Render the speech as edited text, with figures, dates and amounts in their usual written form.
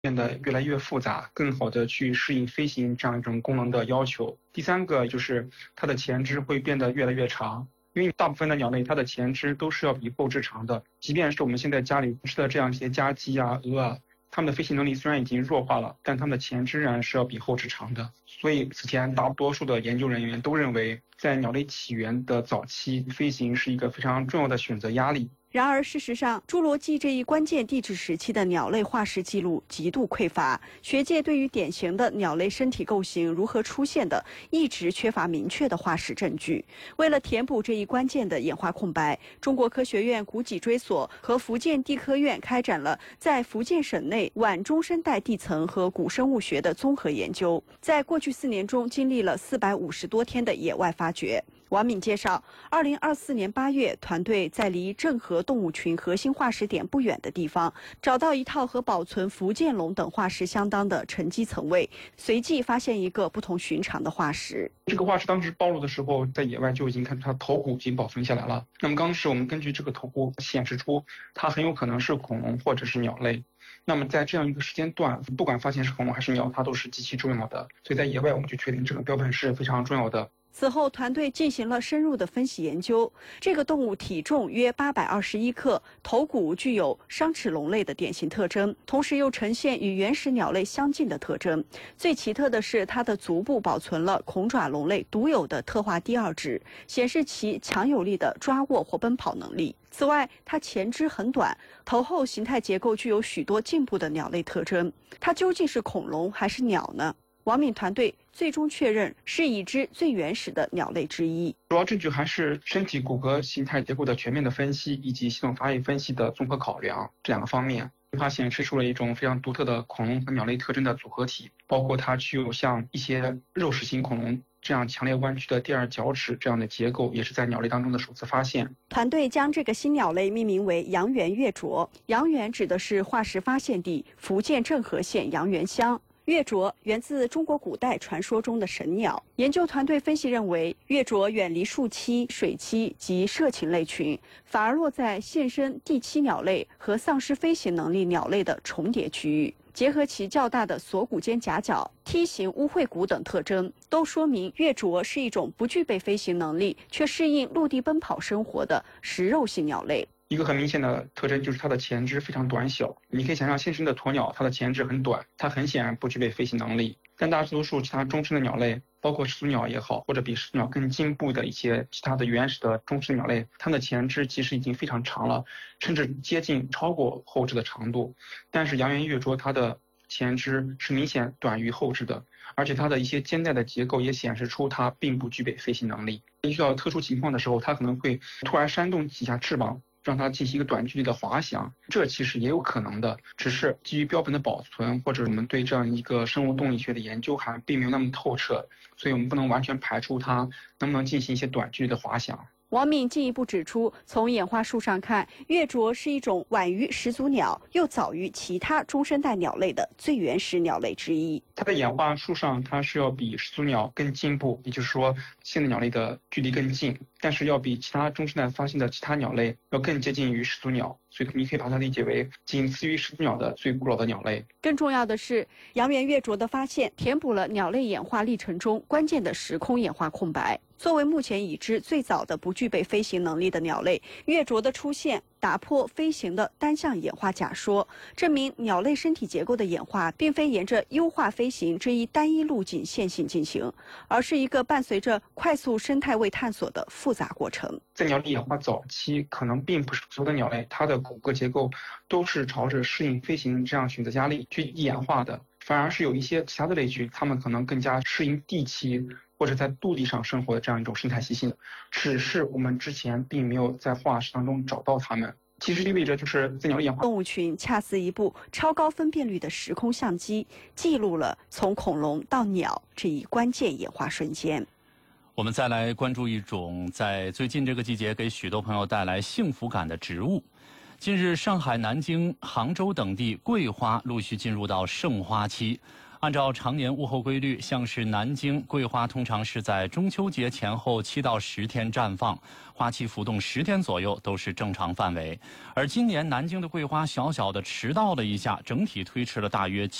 变得越来越复杂，更好的去适应飞行这样一种功能的要求。第三个就是它的前肢会变得越来越长，因为大部分的鸟类它的前肢都是要比后肢长的，即便是我们现在家里吃的这样一些家鸡啊、鹅啊，它们的飞行能力虽然已经弱化了，但它们的前肢仍然是要比后肢长的。所以此前大多数的研究人员都认为，在鸟类起源的早期，飞行是一个非常重要的选择压力。 然而，事实上，侏罗纪这一关键地质时期的鸟类化石记录极度匮乏，学界对于典型的鸟类身体构型如何出现的，一直缺乏明确的化石证据。为了填补这一关键的演化空白，中国科学院古脊椎所和福建地科院开展了在福建省内晚中生代地层和古生物学的综合研究，在过去4年中经历了450多天的野外发掘。王敏介绍，2024年8月，团队在离郑和动物群核心化石点不远的地方，找到一套和保存福建龙等化石相当的沉积层位，随即发现一个不同寻常的化石。 这个化石当时暴露的时候，在野外就已经看出它头骨已经保存下来了。那么当时我们根据这个头骨显示出，它很有可能是恐龙或者是鸟类。那么在这样一个时间段，不管发现是恐龙还是鸟，它都是极其重要的。所以在野外，我们就确定这个标本是非常重要的。 此后，团队进行了深入的分析研究。这个动物体重约821克，头骨具有商齿龙类的典型特征，同时又呈现与原始鸟类相近的特征。最奇特的是，它的足部保存了恐爪龙类独有的特化第二趾，显示其强有力的抓握或奔跑能力。此外，它前肢很短，头后形态结构具有许多进步的鸟类特征。它究竟是恐龙还是鸟呢？王敏团队最终确认是已知最原始的鸟类之一。 主要证据还是身体骨骼形态结构的全面的分析，以及系统发育分析的综合考量这2个方面。它显示出了一种非常独特的恐龙和鸟类特征的组合体，包括它具有像一些肉食型恐龙这样强烈弯曲的第二脚趾这样的结构，也是在鸟类当中的首次发现。 团队将这个新鸟类命名为阳原月啄，阳原指的是化石发现地福建郑和县阳原乡。月啄源自中国古代传说中的神鸟。研究团队分析认为，月啄远离树栖、水栖及涉禽类群，反而落在现身地栖鸟类和丧失飞行能力鸟类的重叠区域。结合其较大的锁骨间夹角、梯形乌喙骨等特征，都说明月啄是一种不具备飞行能力却适应陆地奔跑生活的食肉性鸟类。 一个很明显的特征就是它的前肢非常短小，你可以想象现生的鸵鸟，它的前肢很短，它很显然不具备飞行能力。但大多数其他中生的鸟类，包括始祖鸟也好，或者比始祖鸟更进步的一些其他的原始的中生鸟类，它们的前肢其实已经非常长了，甚至接近超过后肢的长度。但是阳原月啄它的前肢是明显短于后肢的，而且它的一些肩带的结构也显示出它并不具备飞行能力。遇到特殊情况的时候，它可能会突然扇动几下翅膀，让它进行一个短距离的滑翔，这其实也有可能的，只是基于标本的保存，或者我们对这样一个生物动力学的研究还并没有那么透彻，所以我们不能完全排除它能不能进行一些短距离的滑翔。 王敏进一步指出，从演化树上看，月啄是一种晚于始祖鸟，又早于其他中生代鸟类的最原始鸟类之一。 它的演化树上，它是要比始祖鸟更进步，也就是说，现代鸟类的距离更近，但是要比其他中生代发现的其他鸟类要更接近于始祖鸟，所以你可以把它理解为仅次于始祖鸟的最古老的鸟类。 更重要的是，阳原月啄的发现填补了鸟类演化历程中关键的时空演化空白。作为目前已知最早的不具备飞行能力的鸟类，月啄的出现打破飞行的单向演化假说，证明鸟类身体结构的演化并非沿着优化飞行这一单一路径线性进行，而是一个伴随着快速生态位探索的复杂过程。 在鸟类演化早期，可能并不是所有的鸟类它的骨骼结构都是朝着适应飞行这样选择压力去演化的，反而是有一些其他的类群，它们可能更加适应地栖或者在陆地上生活的这样一种生态习性，只是我们之前并没有在化石当中找到它们。其实意味着就是在鸟类演化， 动物群恰似一部超高分辨率的时空相机，记录了从恐龙到鸟这一关键演化瞬间。 我们再来关注一种在最近这个季节给许多朋友带来幸福感的植物。近日，上海、南京、杭州等地桂花陆续进入到盛花期。 按照常年物候规律，像是南京桂花通常是在中秋节前后7到10天绽放，花期浮动10天左右都是正常范围。而今年南京的桂花小小的迟到了一下，整体推迟了大约